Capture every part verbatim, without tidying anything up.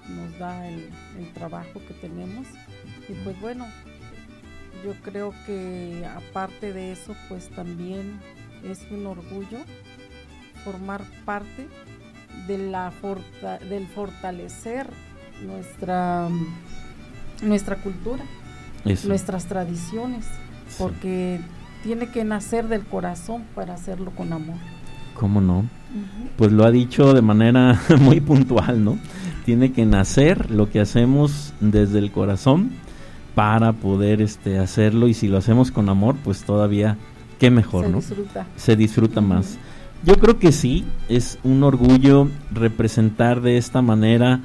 nos da el, el trabajo que tenemos. Y pues bueno, yo creo que aparte de eso, pues también es un orgullo formar parte de la forta, del fortalecer nuestra, nuestra cultura, eso. Nuestras tradiciones, sí. Porque tiene que nacer del corazón para hacerlo con amor. ¿Cómo no? Uh-huh. Pues lo ha dicho de manera muy puntual, ¿no? Tiene que nacer lo que hacemos desde el corazón para poder este hacerlo, y si lo hacemos con amor, pues todavía qué mejor, Se ¿no? disfruta. Se disfruta uh-huh. más. Yo creo que sí, es un orgullo representar de esta manera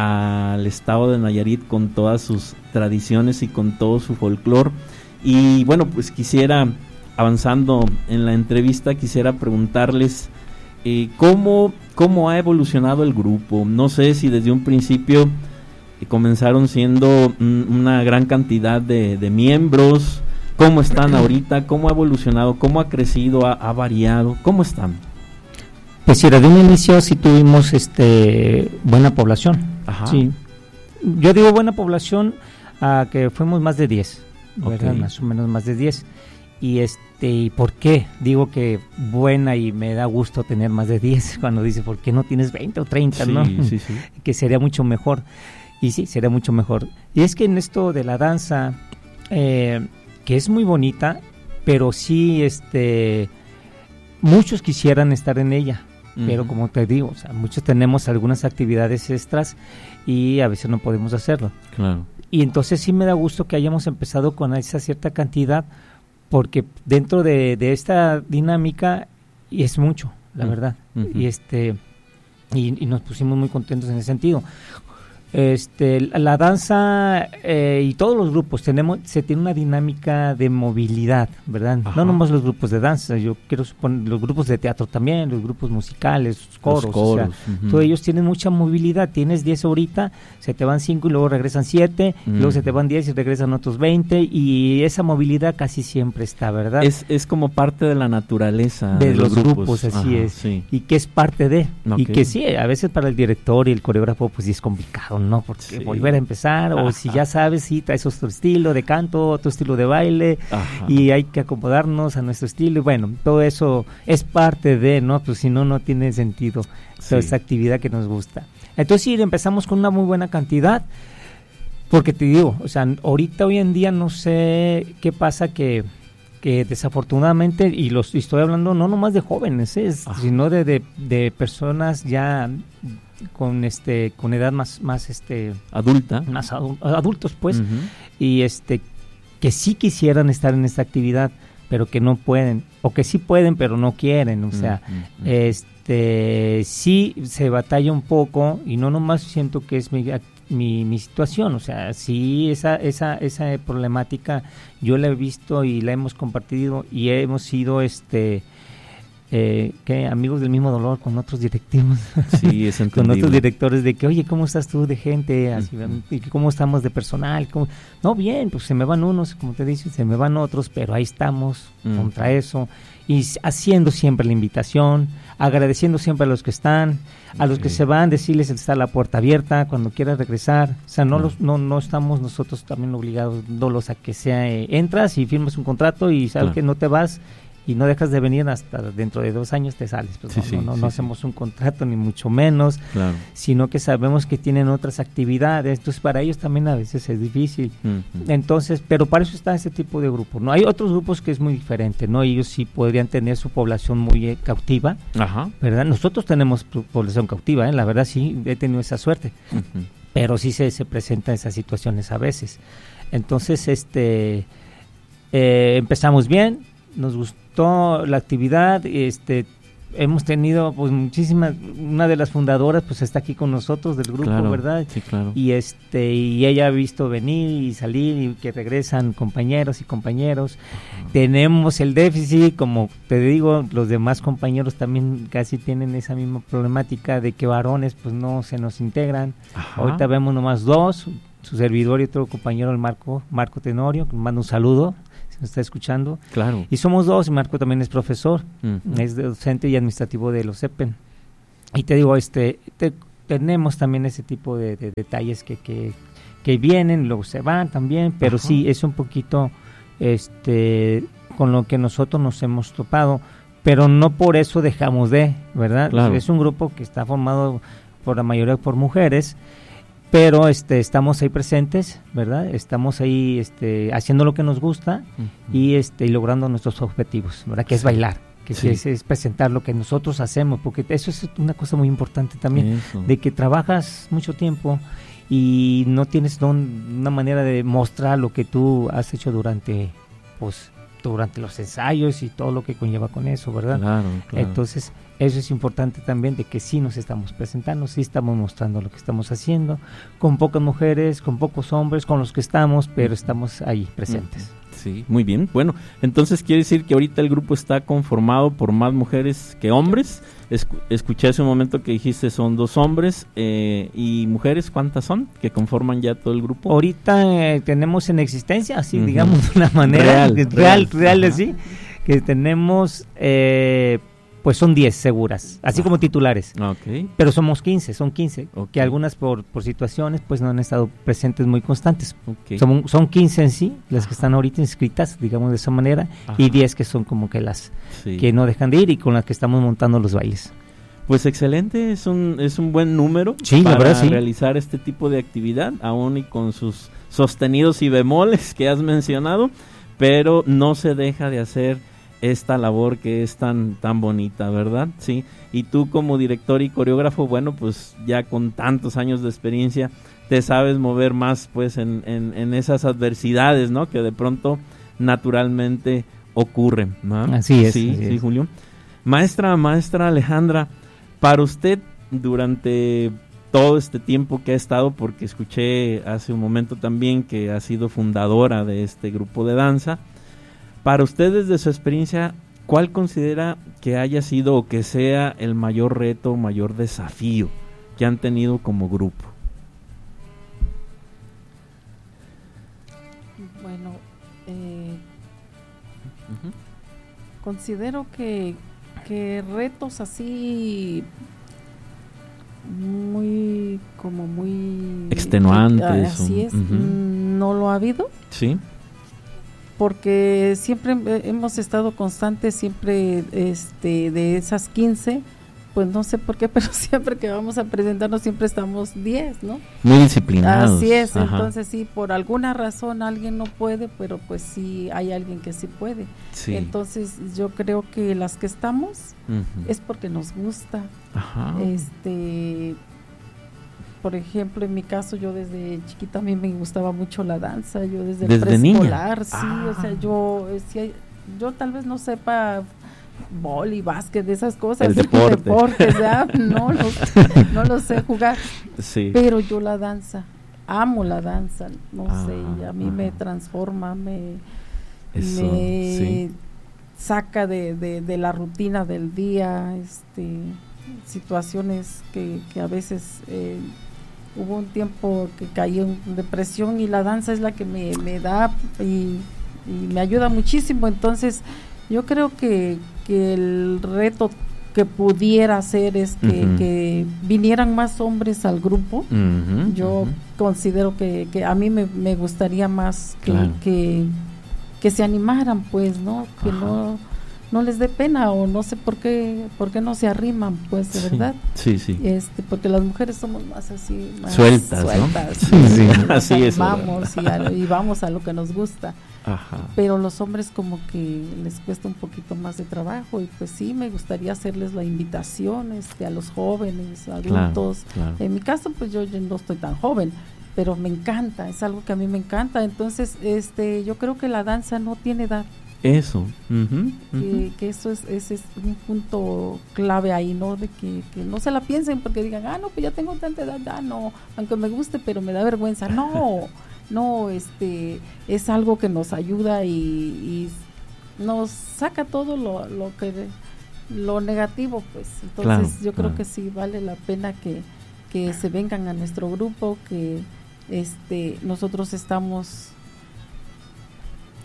al estado de Nayarit con todas sus tradiciones y con todo su folclore. Y bueno, pues quisiera, avanzando en la entrevista, quisiera preguntarles eh, ¿cómo, cómo ha evolucionado el grupo. No sé si desde un principio eh, comenzaron siendo mm, una gran cantidad de, de miembros. ¿Cómo están ahorita? ¿Cómo ha evolucionado? ¿Cómo ha crecido? ¿Ha, ha variado? ¿Cómo están? Pues sí, desde un inicio sí tuvimos este buena población. Ajá. Sí. Yo digo buena población a uh, que fuimos más de diez, ¿verdad? Okay. Más o menos más de diez. Y este, ¿y por qué? Digo que buena, y me da gusto tener más de diez cuando dice, ¿por qué no tienes veinte o treinta, sí, no? Sí, sí. Que sería mucho mejor. Y sí, sería mucho mejor. Y es que en esto de la danza, eh, que es muy bonita, pero sí, este, muchos quisieran estar en ella, uh-huh. pero como te digo, o sea, muchos tenemos algunas actividades extras y a veces no podemos hacerlo. Claro. Y entonces sí me da gusto que hayamos empezado con esa cierta cantidad, porque dentro de, de esta dinámica, y es mucho, la uh-huh. verdad, uh-huh. y este, y, y nos pusimos muy contentos en ese sentido. Este, la danza eh, y todos los grupos tenemos, se tiene una dinámica de movilidad, ¿verdad? Ajá. No nomás los grupos de danza, yo quiero suponer los grupos de teatro también, los grupos musicales, los coros, los coros, o sea, uh-huh. todos ellos tienen mucha movilidad. Tienes diez ahorita, se te van cinco y luego regresan siete, uh-huh. luego se te van diez y regresan otros veinte, y esa movilidad casi siempre está, ¿verdad? Es, es como parte de la naturaleza de, de los, los grupos, grupos, así Ajá, es, sí. y que es parte de, okay. y que sí, a veces para el director y el coreógrafo pues sí es complicado, ¿no? Porque sí. volver a empezar, Ajá. o si ya sabes, si sí, traes otro estilo de canto, otro estilo de baile, Ajá. y hay que acomodarnos a nuestro estilo, y bueno, todo eso es parte de, ¿no? Pues si no, no tiene sentido sí. toda esta actividad que nos gusta. Entonces sí, empezamos con una muy buena cantidad, porque te digo, o sea, ahorita hoy en día no sé qué pasa que que desafortunadamente, y los y estoy hablando no nomás de jóvenes, ¿eh? sino de, de, de personas ya con este con edad más más este adulta, más adu- adultos pues, uh-huh. y este que sí quisieran estar en esta actividad, pero que no pueden, o que sí pueden pero no quieren, o sea, uh-huh. este sí se batalla un poco, y no nomás siento que es mi Mi, mi situación, o sea, sí, esa esa esa problemática yo la he visto y la hemos compartido, y hemos sido este eh, que amigos del mismo dolor con otros directivos, sí, es con otros directores, de que oye, ¿cómo estás tú de gente? Así, uh-huh. y ¿cómo estamos de personal? ¿Cómo? No, bien, pues se me van unos, como te dije, se me van otros, pero ahí estamos uh-huh. contra eso, y haciendo siempre la invitación, agradeciendo siempre a los que están, a los okay. que se van, decirles está la puerta abierta cuando quieras regresar, o sea, no, uh-huh. los, no no estamos nosotros también obligados a que sea, eh, entras y firmas un contrato y sabes claro. que no te vas y no dejas de venir hasta dentro de dos años te sales, pues sí, no, sí, no, no, sí, no sí. hacemos un contrato ni mucho menos, claro. sino que sabemos que tienen otras actividades, entonces para ellos también a veces es difícil, uh-huh. entonces, pero para eso está ese tipo de grupo, ¿no? Hay otros grupos que es muy diferente, ¿no? Ellos sí podrían tener su población muy eh, cautiva, Ajá. ¿verdad? Nosotros tenemos población cautiva, ¿eh? La verdad sí, he tenido esa suerte, uh-huh. pero sí se, se presentan esas situaciones a veces, entonces, este, eh, empezamos bien, nos gustó la actividad, este hemos tenido pues muchísimas, una de las fundadoras pues está aquí con nosotros del grupo, claro, ¿verdad? Sí, claro. Y este y ella ha visto venir y salir y que regresan compañeros y compañeros. Uh-huh. Tenemos el déficit, como te digo, los demás compañeros también casi tienen esa misma problemática de que varones pues no se nos integran. Ajá. Ahorita vemos nomás dos, su servidor y otro compañero, el Marco, Marco Tenorio, que me manda un saludo. Nos está escuchando. Claro. Y somos dos, Marco también es profesor, uh-huh. es docente y administrativo de los E P E N. Y te digo, este, te, tenemos también ese tipo de, de detalles que, que, que vienen, luego se van también, pero Ajá. sí, es un poquito este con lo que nosotros nos hemos topado, pero no por eso dejamos de, ¿verdad? Claro. Es un grupo que está formado por la mayoría por mujeres, pero este estamos ahí presentes, ¿verdad? Estamos ahí este haciendo lo que nos gusta uh-huh. y este y logrando nuestros objetivos, ¿verdad? Que sí. es bailar, que sí. es, es presentar lo que nosotros hacemos, porque eso es una cosa muy importante también, eso. de que trabajas mucho tiempo y no tienes don, una manera de mostrar lo que tú has hecho durante pues durante los ensayos y todo lo que conlleva con eso, ¿verdad? Claro, claro. Entonces, eso es importante también, de que sí nos estamos presentando, sí estamos mostrando lo que estamos haciendo, con pocas mujeres, con pocos hombres, con los que estamos, pero estamos ahí presentes. Sí, muy bien. Bueno, entonces quiere decir que ahorita el grupo está conformado por más mujeres que hombres. Escu- escuché hace un momento que dijiste son dos hombres eh, y mujeres, ¿cuántas son que conforman ya todo el grupo? Ahorita eh, tenemos en existencia, así uh-huh. digamos de una manera real, real, real, real así, que tenemos... Eh, pues son diez seguras, así ah, como titulares. Okay. Pero somos quince, son quince, okay. que algunas por, por situaciones pues no han estado presentes muy constantes. Okay. Son, son quince en sí, las Ajá. que están ahorita inscritas, digamos de esa manera, Ajá. y diez que son como que las sí. que no dejan de ir y con las que estamos montando los bailes. Pues excelente, es un es un buen número sí, para la verdad, sí. realizar este tipo de actividad, aún y con sus sostenidos y bemoles que has mencionado, pero no se deja de hacer esta labor que es tan tan bonita, ¿verdad? Sí. Y tú como director y coreógrafo, bueno, pues ya con tantos años de experiencia te sabes mover más pues en, en, en esas adversidades, ¿no? Que de pronto naturalmente ocurren, ¿no? Así es. Sí, así sí, es. Julio. Maestra, maestra Alejandra, para usted durante todo este tiempo que ha estado, porque escuché hace un momento también que ha sido fundadora de este grupo de danza, para usted desde su experiencia, ¿cuál considera que haya sido o que sea el mayor reto, mayor desafío que han tenido como grupo? Bueno, eh, uh-huh. considero que, que retos así muy, como muy... extenuantes. Así es, uh-huh. no lo ha habido. Sí. Porque siempre hemos estado constantes, siempre este de esas quince, pues no sé por qué, pero siempre que vamos a presentarnos siempre estamos diez, ¿no? Muy disciplinados. Así es, Ajá. Entonces sí, por alguna razón alguien no puede, pero pues sí hay alguien que sí puede. Sí. Entonces yo creo que las que estamos uh-huh. es porque nos gusta. Ajá. Este... Por ejemplo, en mi caso, yo desde chiquita a mí me gustaba mucho la danza, yo desde, desde el preescolar, niña. sí, Ah. o sea, yo, sí, yo tal vez no sepa vóley, básquet, de esas cosas, el deporte, deportes, ¿ya? no, lo, no lo sé jugar, sí. pero yo la danza, amo la danza, no ah, sé, a mí ajá. me transforma, me, Eso, me sí. saca de, de, de la rutina del día, este, situaciones que, que a veces... Eh, hubo un tiempo que caí en depresión y la danza es la que me, me da y, y me ayuda muchísimo. Entonces yo creo que, que el reto que pudiera hacer es que, uh-huh. que vinieran más hombres al grupo. Uh-huh, yo uh-huh. considero que, que a mí me, me gustaría más que, claro. que, que se animaran, pues, ¿no? Que Ajá. no... no les dé pena o no sé por qué por qué no se arriman, pues, de sí, verdad. Sí, sí. Este, porque las mujeres somos más así, más sueltas, sueltas, ¿no? ¿no? Sí, así es. Vamos y, a, y vamos a lo que nos gusta. Ajá. Pero los hombres como que les cuesta un poquito más de trabajo y pues sí, me gustaría hacerles la invitación este, a los jóvenes, adultos. Claro, claro. En mi caso, pues yo, yo no estoy tan joven, pero me encanta, es algo que a mí me encanta. Entonces, este, yo creo que la danza no tiene edad. Eso, uh-huh, uh-huh. Que, que eso es, ese es un punto clave ahí, ¿no? De que, que no se la piensen porque digan, ah, no, pues ya tengo tanta edad, ah, no, aunque me guste, pero me da vergüenza. No, no, este, es algo que nos ayuda y, y nos saca todo lo, lo que, lo negativo, pues. Entonces, claro, yo creo claro. que sí vale la pena que, que se vengan a nuestro grupo, que, este, nosotros estamos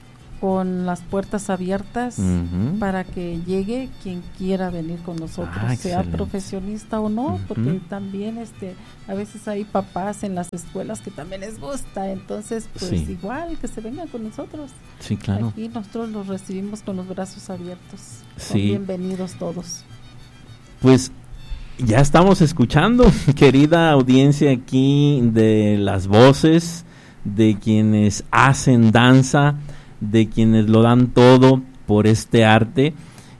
con las puertas abiertas uh-huh. para que llegue quien quiera venir con nosotros, ah, sea excelente. Profesionista o no, uh-huh. porque también este a veces hay papás en las escuelas que también les gusta, entonces pues sí. igual que se vengan con nosotros. Sí, claro. Aquí nosotros los recibimos con los brazos abiertos. Sí. Son bienvenidos todos. Pues ya estamos escuchando, querida audiencia aquí de las voces de quienes hacen danza, de quienes lo dan todo por este arte.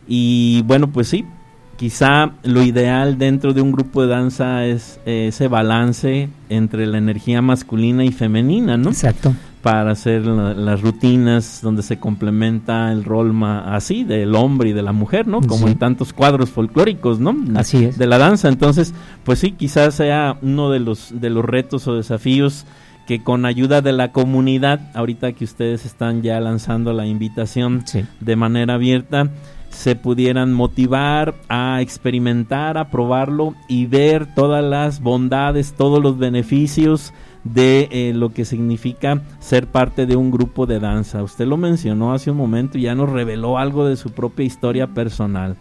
Y bueno, pues sí, quizá lo ideal dentro de un grupo de danza es eh, ese balance entre la energía masculina y femenina, ¿no? Exacto. Para hacer la, las rutinas donde se complementa el rol ma, así del hombre y de la mujer, ¿no? Como sí. en tantos cuadros folclóricos, ¿no? Así es. De la danza. Entonces, pues sí, quizás sea uno de los de los retos o desafíos que con ayuda de la comunidad, ahorita que ustedes están ya lanzando la invitación sí. de manera abierta, se pudieran motivar a experimentar, a probarlo y ver todas las bondades, todos los beneficios de eh, lo que significa ser parte de un grupo de danza. Usted lo mencionó hace un momento y ya nos reveló algo de su propia historia personal.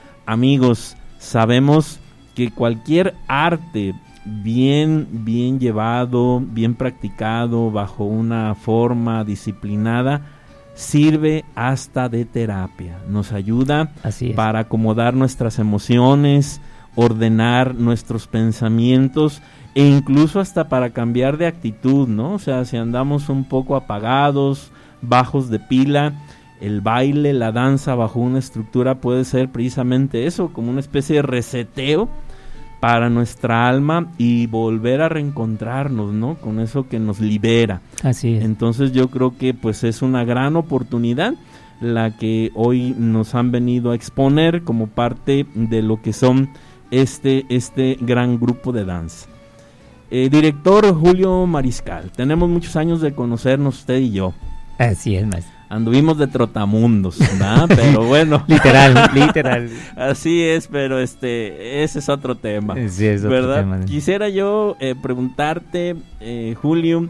Amigos, sabemos que cualquier arte bien, bien llevado, bien practicado, bajo una forma disciplinada, sirve hasta de terapia. Nos ayuda para acomodar nuestras emociones, ordenar nuestros pensamientos e incluso hasta para cambiar de actitud, ¿no? O sea, si andamos un poco apagados, bajos de pila, el baile, la danza bajo una estructura puede ser precisamente eso, como una especie de reseteo para nuestra alma y volver a reencontrarnos, ¿no? Con eso que nos libera. Así es. Entonces yo creo que pues es una gran oportunidad la que hoy nos han venido a exponer como parte de lo que son este, este gran grupo de danza. Eh, director Julio Mariscal, tenemos muchos años de conocernos usted y yo. Así es, maestro. Anduvimos de trotamundos, ¿verdad? Pero bueno. literal, literal. Así es, pero este, ese es otro tema. Sí, es otro ¿verdad? tema. Quisiera yo eh, preguntarte, eh, Julio,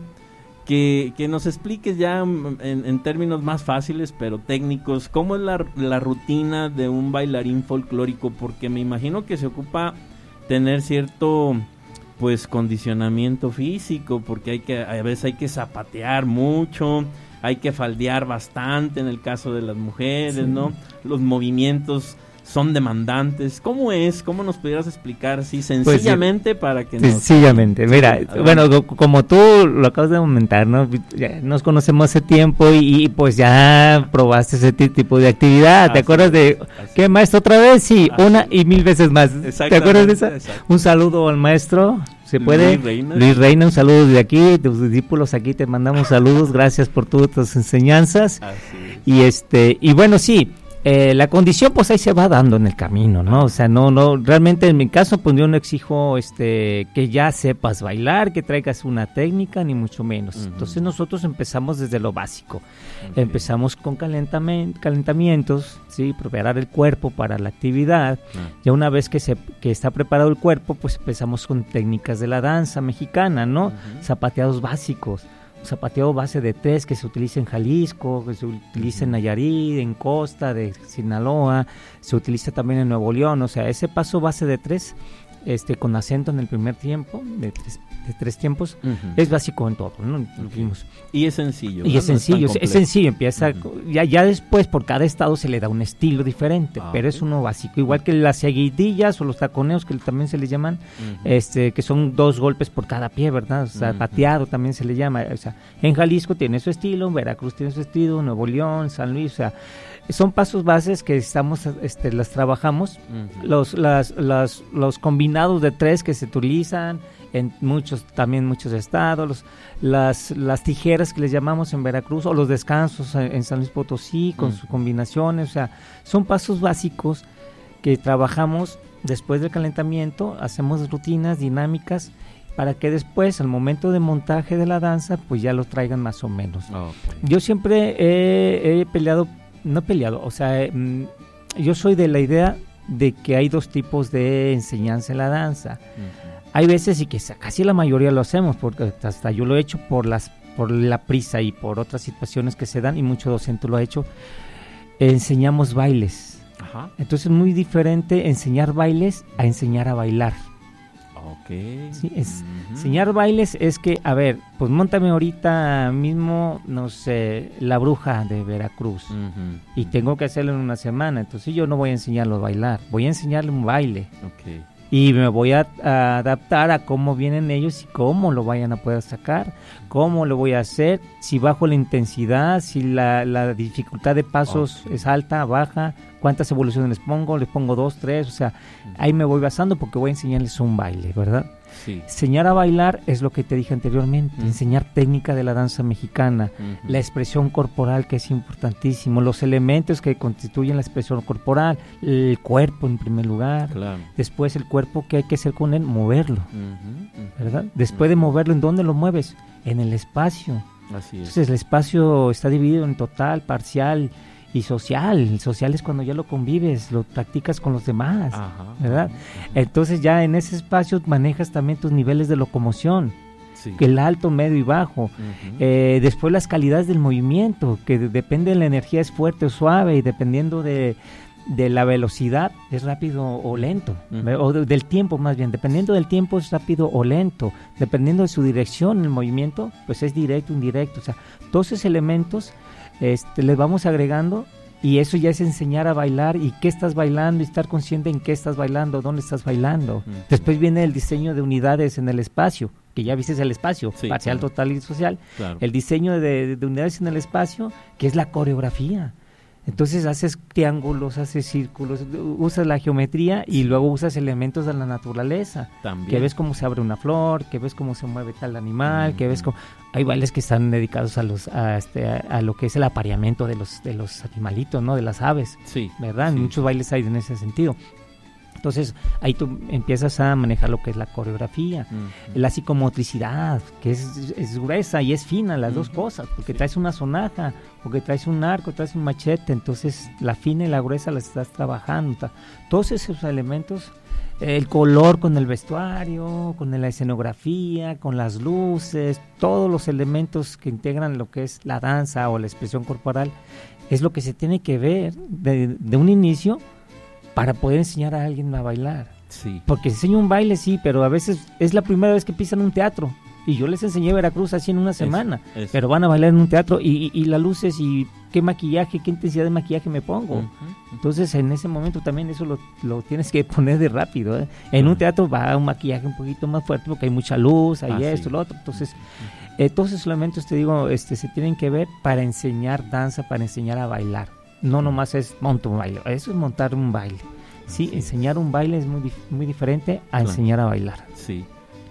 que, que nos expliques ya en, en términos más fáciles, pero técnicos, cómo es la, la rutina de un bailarín folclórico, porque me imagino que se ocupa tener cierto pues condicionamiento físico, porque hay que, a veces hay que zapatear mucho, hay que faldear bastante en el caso de las mujeres, sí. ¿no? Los movimientos son demandantes. ¿Cómo es? ¿Cómo nos pudieras explicar así sencillamente pues, para que nos... Sencillamente, mira, sí, bueno, como tú lo acabas de comentar, ¿no? Ya nos conocemos hace tiempo y, y pues ya probaste ese tipo de actividad. Así ¿Te acuerdas de así. ¿Qué maestro otra vez? Sí, así. Una y mil veces más. ¿Te acuerdas de esa? Exacto. Un saludo al maestro. ¿Se puede? Luis Reina. Luis Reina, un saludo de aquí, tus discípulos aquí te mandamos saludos, gracias por todas tus enseñanzas. Así es. Y este, y bueno, sí, eh, la condición pues ahí se va dando en el camino, ¿no? O sea, no, no, realmente en mi caso pues yo no exijo este que ya sepas bailar, que traigas una técnica, ni mucho menos. Uh-huh. Entonces nosotros empezamos desde lo básico. Okay. Empezamos con calentamientos, calentamientos, sí, preparar el cuerpo para la actividad. Uh-huh. Ya una vez que se que está preparado el cuerpo, pues empezamos con técnicas de la danza mexicana, ¿no? Uh-huh. Zapateados básicos. Zapateo base de tres que se utiliza en Jalisco, que se utiliza en Nayarit, en Costa de Sinaloa, se utiliza también en Nuevo León, o sea, ese paso base de tres, este, con acento en el primer tiempo, de tres, de tres tiempos, uh-huh. es básico en todo, ¿no? Okay. Y es sencillo. Y ¿no? es sencillo, no es, es sencillo, empieza, uh-huh. ya, ya después por cada estado se le da un estilo diferente, ah, pero okay. es uno básico, igual que las seguidillas o los taconeos que también se les llaman, uh-huh. este, que son dos golpes por cada pie, ¿verdad? O sea, uh-huh. pateado también se le llama, o sea, en Jalisco tiene su estilo, en Veracruz tiene su estilo, Nuevo León, San Luis, o sea, son pasos bases que estamos, este, las trabajamos, uh-huh. los, las, las, los combinados de tres que se utilizan en muchos, también muchos estados, los, las, las tijeras que les llamamos en Veracruz, o los descansos en, en San Luis Potosí, con uh-huh. sus combinaciones, o sea, son pasos básicos que trabajamos después del calentamiento, hacemos rutinas dinámicas, para que después, al momento de montaje de la danza, pues ya lo traigan más o menos. Okay. Yo siempre he, he peleado, no he peleado, o sea, eh, yo soy de la idea de que hay dos tipos de enseñanza en la danza. Uh-huh. Hay veces y que casi la mayoría lo hacemos, porque hasta yo lo he hecho por las por la prisa y por otras situaciones que se dan, y mucho docente lo ha hecho, enseñamos bailes. Ajá. Entonces es muy diferente enseñar bailes a enseñar a bailar. Okay. Sí, es, uh-huh. Enseñar bailes es que, a ver, pues móntame ahorita mismo, no sé, La Bruja de Veracruz, uh-huh. y tengo que hacerlo en una semana, entonces yo no voy a enseñarlo a bailar, voy a enseñarle un baile. Okay. Y me voy a, a adaptar a cómo vienen ellos y cómo lo vayan a poder sacar, cómo lo voy a hacer, si bajo la intensidad, si la, la dificultad de pasos okay. es alta, baja, cuántas evoluciones les pongo, les pongo dos, tres, o sea, uh-huh. ahí me voy basando porque voy a enseñarles un baile, ¿verdad? Sí. Enseñar a bailar es lo que te dije anteriormente, uh-huh. enseñar técnica de la danza mexicana, uh-huh. la expresión corporal, que es importantísimo, los elementos que constituyen la expresión corporal, el cuerpo en primer lugar, claro. después el cuerpo, que hay que hacer con él, moverlo, uh-huh. Uh-huh. ¿verdad? Después uh-huh. de moverlo, ¿en dónde lo mueves? En el espacio. Así es. Entonces el espacio está dividido en total, parcial y social. El social es cuando ya lo convives, lo practicas con los demás, ajá, ¿verdad? Ajá. Entonces ya en ese espacio manejas también tus niveles de locomoción, sí. que el alto, medio y bajo. Uh-huh. Eh, después las calidades del movimiento, que de, depende de la energía, es fuerte o suave, y dependiendo de, de la velocidad es rápido o lento, uh-huh. o de, del tiempo más bien, dependiendo del tiempo es rápido o lento, dependiendo de su dirección, el movimiento, pues es directo o indirecto, o sea, todos esos elementos Este, les vamos agregando, y eso ya es enseñar a bailar, y qué estás bailando, y estar consciente en qué estás bailando, dónde estás bailando. Uh-huh. Después viene el diseño de unidades en el espacio, que ya viste el espacio, sí, parcial, claro. total y social. Claro. El diseño de, de unidades en el espacio, que es la coreografía. Entonces haces triángulos, haces círculos, usas la geometría y luego usas elementos de la naturaleza. También. Que ves cómo se abre una flor, que ves cómo se mueve tal animal, mm-hmm. que ves cómo... Hay bailes que están dedicados a los a, este, a, a lo que es el apareamiento de los de los animalitos, ¿no? De las aves, sí, ¿verdad? Sí. Muchos bailes hay en ese sentido. Entonces ahí tú empiezas a manejar lo que es la coreografía, uh-huh. la psicomotricidad, que es, es gruesa y es fina, las uh-huh. dos cosas, porque sí. traes una sonaja, porque traes un arco, traes un machete, entonces la fina y la gruesa las estás trabajando. Ta, todos esos elementos, el color con el vestuario, con la escenografía, con las luces, todos los elementos que integran lo que es la danza o la expresión corporal, es lo que se tiene que ver de, de un inicio para poder enseñar a alguien a bailar. Sí. Porque enseño un baile, sí, pero a veces es la primera vez que pisan un teatro. Y yo les enseñé Veracruz así en una semana. Eso, eso. Pero van a bailar en un teatro y, y, y las luces y qué maquillaje, qué intensidad de maquillaje me pongo. Uh-huh. Entonces en ese momento también eso lo, lo tienes que poner de rápido, ¿eh? En uh-huh. un teatro va un maquillaje un poquito más fuerte porque hay mucha luz, hay ah, esto, sí. lo otro. Entonces uh-huh. eh, todos esos elementos, te digo, este, se tienen que ver para enseñar danza, para enseñar a bailar. No nomás es monto un baile, eso es montar un baile. Sí, sí. Enseñar un baile es muy, muy diferente a enseñar a bailar. Sí.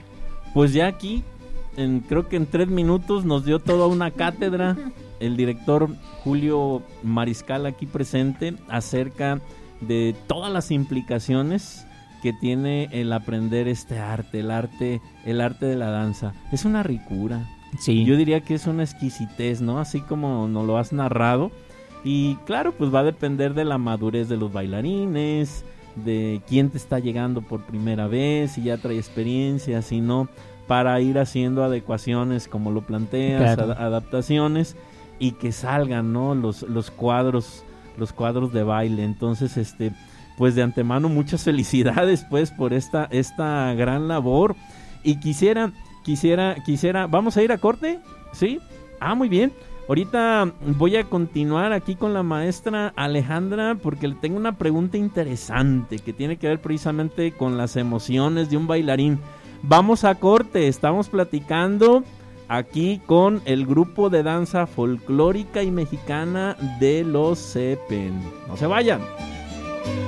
Pues ya aquí, en, creo que en tres minutos nos dio toda una cátedra el director Julio Mariscal aquí presente acerca de todas las implicaciones que tiene el aprender este arte, el arte, el arte de la danza. Es una ricura. Sí. Yo diría que es una exquisitez, ¿no? Así como nos lo has narrado. Y claro, pues va a depender de la madurez de los bailarines, de quién te está llegando por primera vez, si ya trae experiencia, si no, para ir haciendo adecuaciones como lo planteas, claro. ad- adaptaciones, y que salgan, ¿no? Los, los cuadros, los cuadros de baile. Entonces, este, pues de antemano muchas felicidades, pues, por esta, esta gran labor. Y quisiera, quisiera, quisiera, ¿vamos a ir a corte? ¿Sí? Ah, muy bien. Ahorita voy a continuar aquí con la maestra Alejandra porque le tengo una pregunta interesante que tiene que ver precisamente con las emociones de un bailarín. Vamos a corte, estamos platicando aquí con el grupo de danza folclórica y mexicana de los C E P E N. No se vayan.